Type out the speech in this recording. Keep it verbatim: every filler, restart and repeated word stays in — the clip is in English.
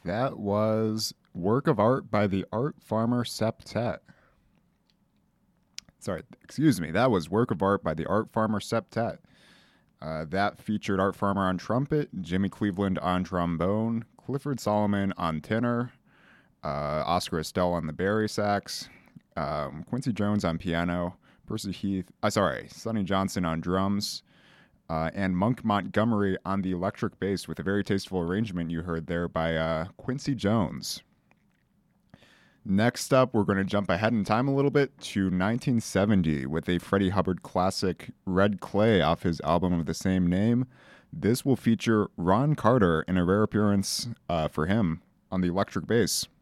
That was Work of Art by the Art Farmer Septet. Sorry, excuse me. That was Work of Art by the Art Farmer Septet. Uh, that featured Art Farmer on trumpet, Jimmy Cleveland on trombone, Clifford Solomon on tenor, uh, Oscar Estelle on the bari sax, um, Quincy Jones on piano, Percy Heath, uh, sorry, Sonny Johnson on drums, uh, and Monk Montgomery on the electric bass with a very tasteful arrangement you heard there by uh, Quincy Jones. Next up, we're going to jump ahead in time a little bit to nineteen seventy with a Freddie Hubbard classic, Red Clay, off his album of the same name. This will feature Ron Carter in a rare appearance uh, for him on the electric bass.